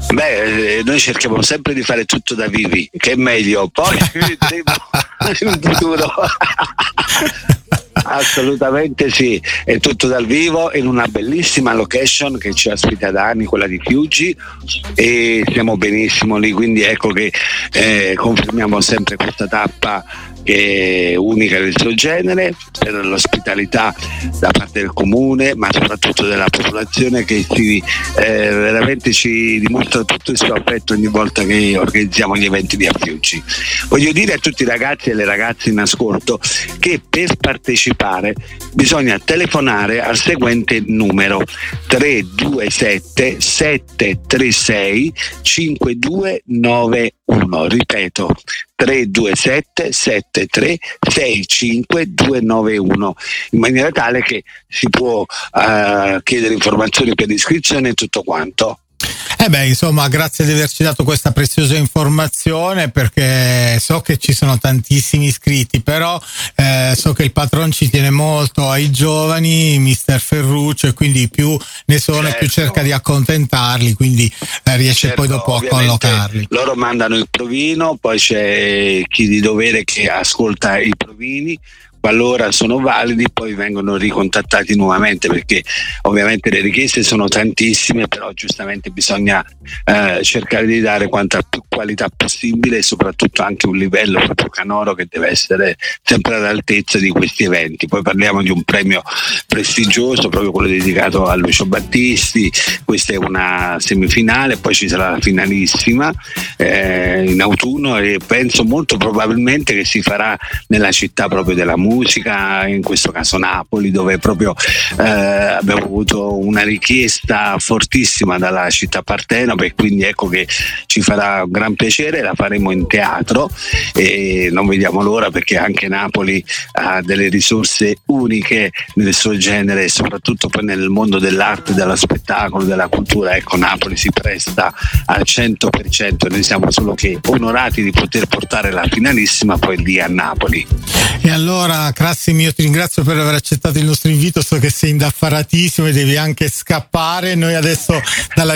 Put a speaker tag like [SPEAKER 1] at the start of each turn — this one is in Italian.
[SPEAKER 1] Noi cerchiamo sempre di fare tutto da vivi, che è meglio, poi vedremo in futuro. Assolutamente sì, è tutto dal vivo in una bellissima location che ci ospita da anni, quella di Fiuggi, e stiamo benissimo lì, quindi ecco che confermiamo sempre questa tappa che è unica nel suo genere, per l'ospitalità da parte del comune, ma soprattutto della popolazione che veramente ci dimostra tutto il suo affetto ogni volta che organizziamo gli eventi di Fiuggi. Voglio dire a tutti i ragazzi e le ragazze in ascolto che per partecipare bisogna telefonare al seguente numero: 327 736 5291, ripeto 327 73 65291, in maniera tale che si può chiedere informazioni per l'iscrizione e tutto quanto.
[SPEAKER 2] Insomma, grazie di averci dato questa preziosa informazione, perché so che ci sono tantissimi iscritti, però so che il patron ci tiene molto ai giovani, mister Ferruccio, e quindi più ne sono e più cerca di accontentarli, quindi riesce poi dopo a collocarli.
[SPEAKER 1] Loro mandano il provino, poi c'è chi di dovere che ascolta i provini. Qualora sono validi poi vengono ricontattati nuovamente, perché ovviamente le richieste sono tantissime, però giustamente bisogna cercare di dare quanta più qualità possibile e soprattutto anche un livello proprio canoro che deve essere sempre all'altezza di questi eventi. Poi parliamo di un premio prestigioso, proprio quello dedicato a Lucio Battisti. Questa è una semifinale, poi ci sarà la finalissima in autunno, e penso molto probabilmente che si farà nella città proprio della musica, in questo caso Napoli, dove proprio abbiamo avuto una richiesta fortissima dalla città Partenope, e quindi ecco che ci farà un gran piacere. La faremo in teatro e non vediamo l'ora, perché anche Napoli ha delle risorse uniche nel suo genere, e soprattutto poi nel mondo dell'arte, dello spettacolo, della cultura. Ecco, Napoli si presta al 100%, noi siamo solo che onorati di poter portare la finalissima poi lì a Napoli.
[SPEAKER 2] E allora, Crassim, io ti ringrazio per aver accettato il nostro invito, so che sei indaffaratissimo e devi anche scappare. Noi adesso dalla